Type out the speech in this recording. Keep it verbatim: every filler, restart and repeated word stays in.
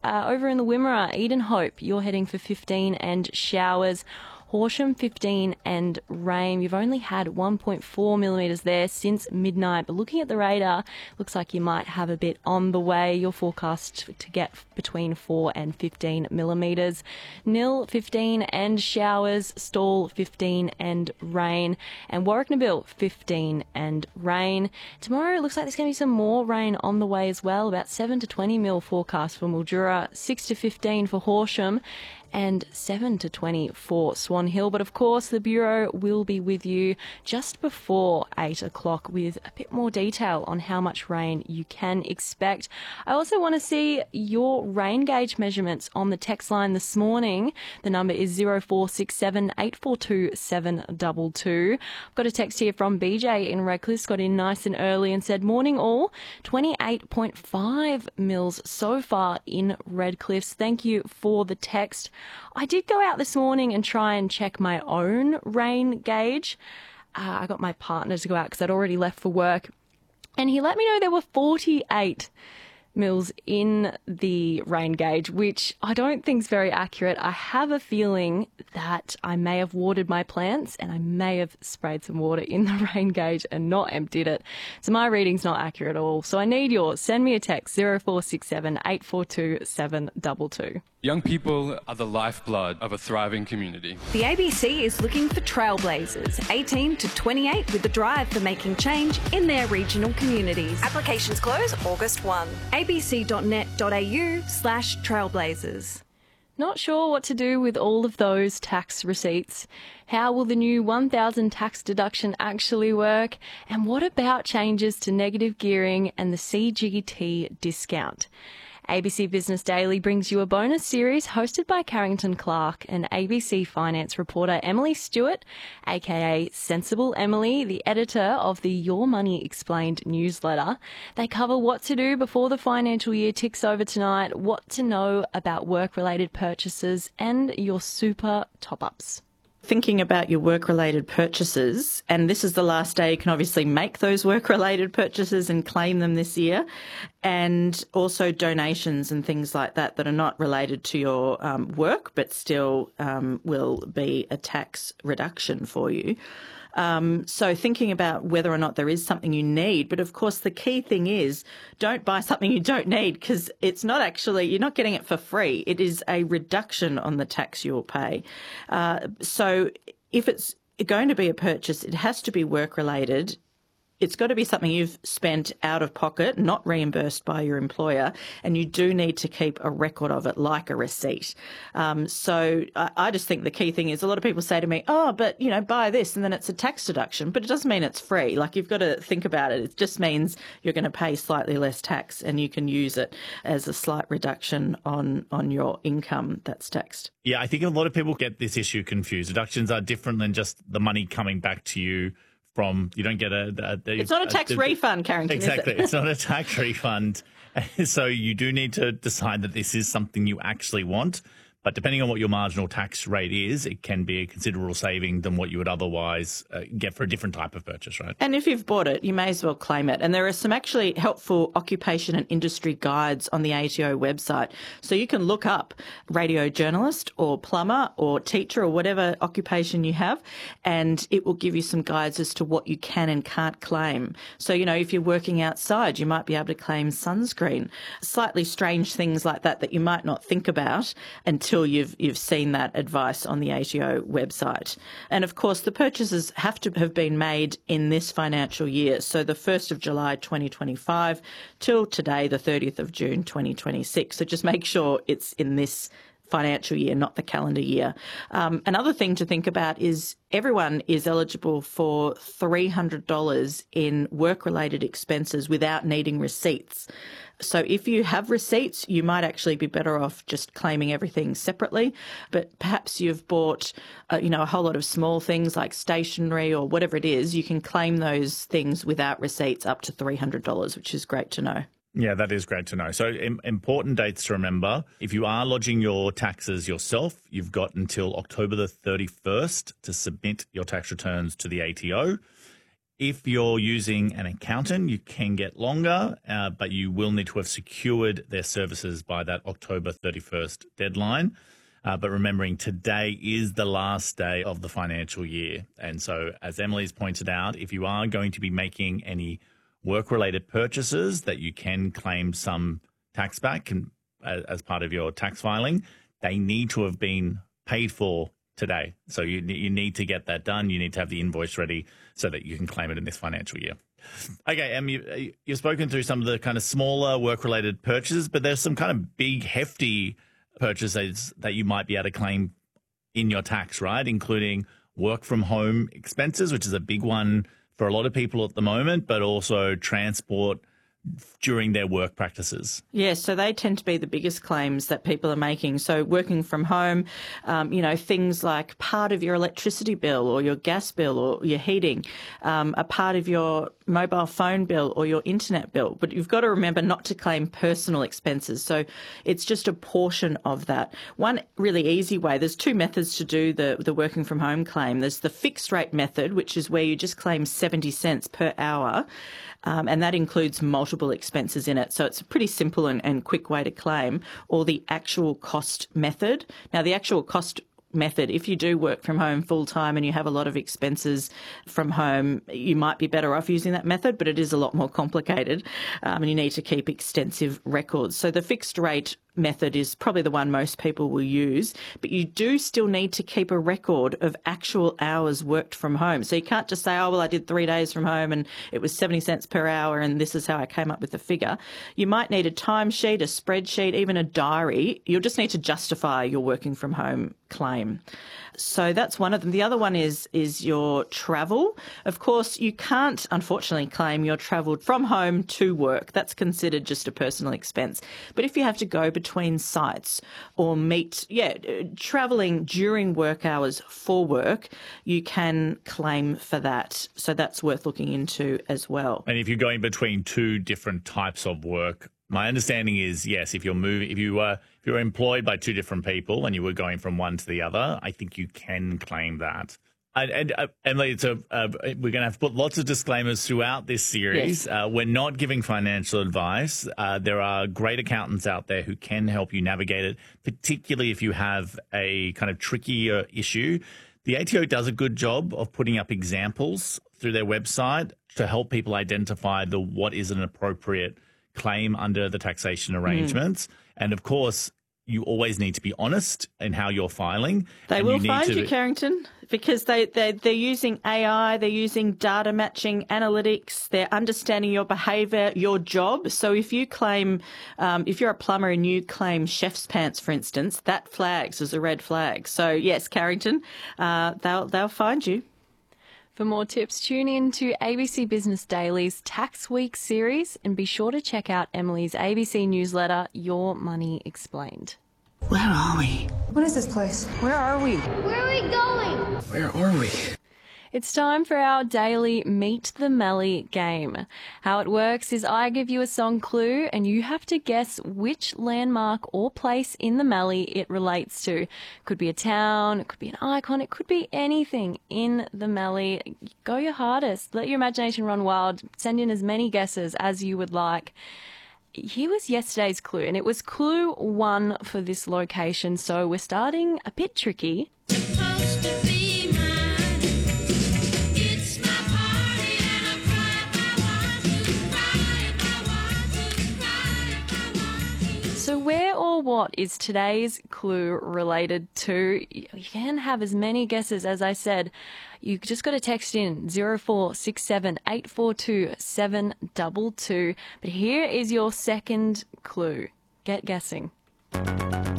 Uh, over in the Wimmera, Eden Hope, you're heading for fifteen and showers. Horsham, fifteen and rain. You've only had one point four millimetres there since midnight, but looking at the radar, looks like you might have a bit on the way. You're forecast to get between four and fifteen millimetres. Nil, fifteen and showers. Stall, fifteen and rain. And Warwick-Nabil, fifteen and rain. Tomorrow, it looks like there's going to be some more rain on the way as well, about seven to twenty mil forecast for Mildura, six to fifteen for Horsham, and seven to twenty for Swan Hill. But of course, the Bureau will be with you just before eight o'clock with a bit more detail on how much rain you can expect. I also want to see your rain gauge measurements on the text line this morning. The number is zero four six seven, eight four two, seven two two. I've got a text here from B J in Redcliffe, got in nice and early and said, morning all, twenty-eight point five mils so far in Redcliffe. Thank you for the text. I did go out this morning and try and check my own rain gauge. Uh, I got my partner to go out because I'd already left for work, and he let me know there were forty-eight mils in the rain gauge, which I don't think is very accurate. I have a feeling that I may have watered my plants and I may have sprayed some water in the rain gauge and not emptied it. So my reading's not accurate at all. So I need yours. Send me a text, zero four six seven, eight four two, seven two two. Young people are the lifeblood of a thriving community. The A B C is looking for trailblazers, eighteen to twenty-eight, with the drive for making change in their regional communities. Applications close August first. a b c dot net dot a u slash trailblazers. Not sure what to do with all of those tax receipts. How will the new one thousand tax deduction actually work? And what about changes to negative gearing and the C G T discount? A B C Business Daily brings you a bonus series hosted by Carrington Clark and A B C finance reporter Emily Stewart, aka Sensible Emily, the editor of the Your Money Explained newsletter. They cover what to do before the financial year ticks over tonight, what to know about work-related purchases, and your super top-ups. Thinking about your work-related purchases, and this is the last day you can obviously make those work-related purchases and claim them this year, and also donations and things like that that are not related to your um, work but still um, will be a tax reduction for you. Um, so thinking about whether or not there is something you need. But of course, the key thing is don't buy something you don't need, because it's not actually, you're not getting it for free. It is a reduction on the tax you'll pay. Uh, so if it's going to be a purchase, it has to be work related. It's got to be something you've spent out of pocket, not reimbursed by your employer, and you do need to keep a record of it, like a receipt. Um, so I, I just think the key thing is a lot of people say to me, oh, but, you know, buy this and then it's a tax deduction, but it doesn't mean it's free. Like, you've got to think about it. It just means you're going to pay slightly less tax and you can use it as a slight reduction on, on your income that's taxed. Yeah, I think a lot of people get this issue confused. Deductions are different than just the money coming back to you from, you don't get a... a, a it's not a tax a, refund, Carrington, exactly. is it? It's not a tax refund. So you do need to decide that this is something you actually want. But depending on what your marginal tax rate is, it can be a considerable saving than what you would otherwise uh, get for a different type of purchase, right? And if you've bought it, you may as well claim it. And there are some actually helpful occupation and industry guides on the A T O website. So you can look up radio journalist or plumber or teacher or whatever occupation you have, and it will give you some guides as to what you can and can't claim. So, you know, if you're working outside, you might be able to claim sunscreen. Slightly strange things like that that you might not think about until you've you've seen that advice on the A T O website. And of course, the purchases have to have been made in this financial year, so the first of July twenty twenty-five till today, the thirtieth of June twenty twenty-six. So just make sure it's in this financial year, not the calendar year. Um, another thing to think about is everyone is eligible for three hundred dollars in work-related expenses without needing receipts. So if you have receipts, you might actually be better off just claiming everything separately. But perhaps you've bought, uh, you know, a whole lot of small things like stationery or whatever it is. You can claim those things without receipts up to three hundred dollars, which is great to know. Yeah, that is great to know. So im- important dates to remember. If you are lodging your taxes yourself, you've got until October the thirty-first to submit your tax returns to the A T O. If you're using an accountant, you can get longer, uh, but you will need to have secured their services by that October thirty-first deadline. Uh, but remembering today is the last day of the financial year. And so, as Emily's pointed out, if you are going to be making any work-related purchases that you can claim some tax back and, uh, as part of your tax filing, they need to have been paid for today. So you you need to get that done. You need to have the invoice ready so that you can claim it in this financial year. Okay, Em, you, you've spoken through some of the kind of smaller work-related purchases, but there's some kind of big, hefty purchases that you might be able to claim in your tax, right? Including work-from-home expenses, which is a big one for a lot of people at the moment, but also transport during their work practices. Yes, so they tend to be the biggest claims that people are making. So working from home, um, you know, things like part of your electricity bill or your gas bill or your heating, um, a part of your mobile phone bill or your internet bill. But you've got to remember not to claim personal expenses. So it's just a portion of that. One really easy way, there's two methods to do the, the working from home claim. There's the fixed rate method, which is where you just claim seventy cents per hour. Um, and that includes multiple expenses in it. So it's a pretty simple and, and quick way to claim, or the actual cost method. Now, the actual cost method, if you do work from home full time and you have a lot of expenses from home, you might be better off using that method, but it is a lot more complicated um, and you need to keep extensive records. So the fixed rate method is probably the one most people will use, but you do still need to keep a record of actual hours worked from home. So you can't just say, oh, well, I did three days from home and it was seventy cents per hour and this is how I came up with the figure. You might need a timesheet, a spreadsheet, even a diary. You'll just need to justify your working from home claim. So that's one of them. The other one is is your travel. Of course, you can't, unfortunately, claim your travel from home to work. That's considered just a personal expense. But if you have to go between sites or meet, yeah, travelling during work hours for work, you can claim for that. So that's worth looking into as well. And if you're going between two different types of work, my understanding is, yes, if you're moving, if you were, if you're employed by two different people and you were going from one to the other, I think you can claim that. And, and uh, Emily, it's a, uh, we're going to have to put lots of disclaimers throughout this series. Yes. Uh, we're not giving financial advice. Uh, there are great accountants out there who can help you navigate it, particularly if you have a kind of trickier issue. The A T O does a good job of putting up examples through their website to help people identify the what is an appropriate claim under the taxation arrangements. Mm. And of course, you always need to be honest in how you're filing. They and will you find to... you, Carrington, because they, they, they're using A I, they're using data matching analytics, they're understanding your behaviour, your job. So if you claim, um, if you're a plumber and you claim chef's pants, for instance, that flags as a red flag. So yes, Carrington, uh, they'll, they'll find you. For more tips, tune in to A B C Business Daily's Tax Week series and be sure to check out Emily's A B C newsletter, Your Money Explained. Where are we? What is this place? Where are we? Where are we going? Where are we? It's time for our daily Meet the Melly game. How it works is I give you a song clue and you have to guess which landmark or place in the Melly it relates to. Could be a town, it could be an icon, it could be anything in the Melly. Go your hardest. Let your imagination run wild. Send in as many guesses as you would like. Here was yesterday's clue, and it was clue one for this location, so we're starting a bit tricky. Supposed to be mine. It's my party and I cry if I want to, cry if I want to, cry if I want to. So where or what is today's clue related to? You can have as many guesses as I said. You just got to text in zero four six seven eight four two seven two two. But here is your second clue. Get guessing.